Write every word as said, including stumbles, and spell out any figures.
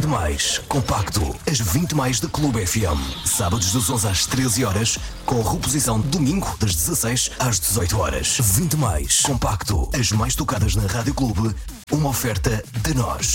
mais compacto. As vinte mais da Clube F M. Sábados das onze às treze horas, com reposição domingo das dezasseis às dezoito horas. vinte mais compacto. As mais tocadas na Rádio Clube. Uma oferta de nós.